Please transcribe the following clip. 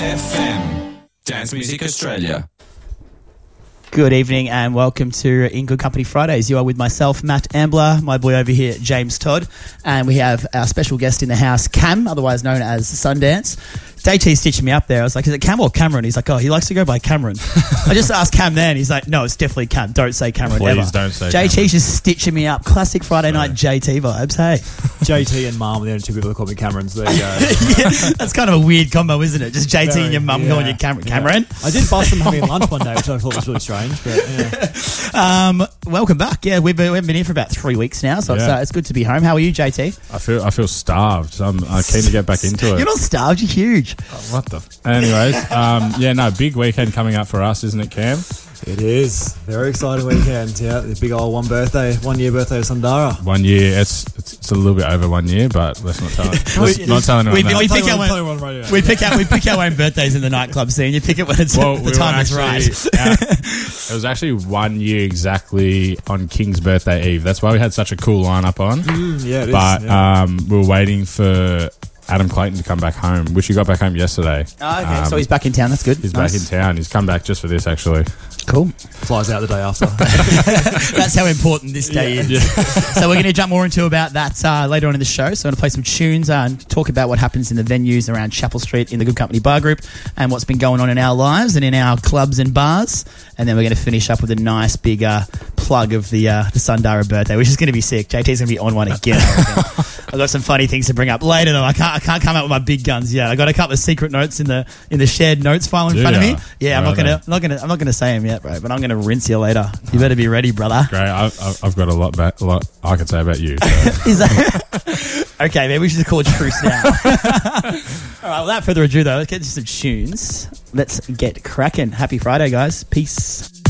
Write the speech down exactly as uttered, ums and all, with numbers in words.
F M, Dance Music Australia. Good evening and welcome to In Good Company Fridays. You are with myself, Matt Ambler, my boy over here, James Todd, and we have our special guest in the house, Cam, otherwise known as Sundance. J T stitched me up there. I was like, is it Cam or Cameron? He's like, oh, he likes to go by Cameron. I just asked Cam then. He's like, no, it's definitely Cam. Don't say Cameron Please ever. don't say J T's Cameron. just stitching me up. Classic Friday night J T vibes, hey. J T and Mum are the only two people that call me Camerons. There you go. Yeah, that's kind of a weird combo, isn't it? Just J T Very, and your mum yeah, calling you Cameron. Cameron? Yeah. I did bust them having lunch one day, which I thought was really strange. But yeah. Um, welcome back. Yeah, we've been, we've been here for about three weeks now, so it's, Yeah. uh, it's good to be home. How are you, J T? I feel I feel starved. So I'm, I'm keen to get back into it. You're not starved, you're huge. What the? F- Anyways, um, yeah, no, big weekend coming up for us, isn't it, Cam? It is. Very exciting weekend. Yeah, the big old one birthday, one year birthday of Sundara. One year. It's, it's it's a little bit over one year, but let's not tell. Let's We- not tell anyone we- that. we- Tell pick you our on- own- tell you on radio. We pick out we pick our own birthdays in the nightclub scene. You pick it when it's Well, the we time were is actually right. out- it was actually one year exactly on King's birthday eve. That's why we had such a cool lineup on. Mm, yeah, it is. But yeah. um, we were waiting for Adam Clayton to come back home, which he got back home yesterday. Oh, okay, Um, so he's back in town. That's good. He's Nice. back in town. He's come back just for this, actually. Cool. Flies out the day after. That's how important this day is. So we're going to jump more into about that uh, later on in the show. So I'm going to play some tunes uh, and talk about what happens in the venues around Chapel Street in the Good Company Bar Group and what's been going on in our lives and in our clubs and bars. And then we're going to finish up with a nice big uh, plug of the uh, the Sundara birthday, which is going to be sick. J T's going to be on one again. I reckon. I've got some funny things to bring up later, though. I can't I can't come out with my big guns yet. I got a couple of secret notes in the in the shared notes file in Do front of ya? me. Yeah, I'm Right not gonna then. I'm not gonna I'm not gonna say them yet, bro. But I'm gonna rinse you later. You better be ready, brother. Great. I've, I've I've got a lot, back, a lot I could say about you. So. Is that okay? Maybe we should call it truce now. All right. Without further ado, though, let's get to some tunes. Let's get cracking. Happy Friday, guys. Peace.